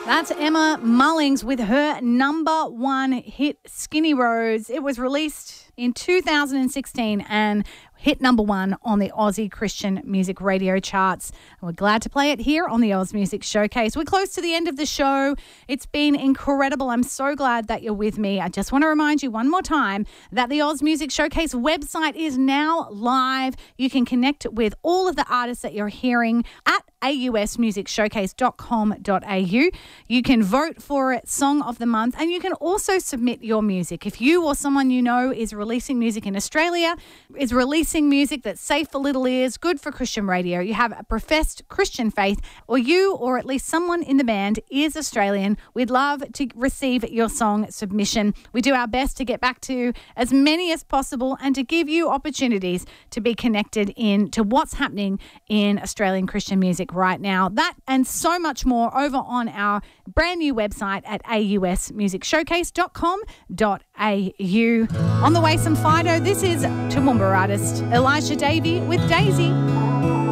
That's Emma Mullings with her number one hit, Skinny Rose. It was released in 2016 and hit number one on the Aussie Christian music radio charts. And we're glad to play it here on the Oz Music Showcase. We're close to the end of the show. It's been incredible. I'm so glad that you're with me. I just want to remind you one more time that the Oz Music Showcase website is now live. You can connect with all of the artists that you're hearing at ausmusicshowcase.com.au. You can vote for Song of the Month, and you can also submit your music. If you or someone you know is releasing music in Australia, is releasing music that's safe for little ears, good for Christian radio, you have a professed Christian faith, or you or at least someone in the band is Australian, we'd love to receive your song submission. We do our best to get back to as many as possible and to give you opportunities to be connected in to what's happening in Australian Christian music right now. That and so much more over on our brand new website at ausmusicshowcase.com.au. On the way, some Fido. This is Toowoomba artist Elisha Davey with Daisy.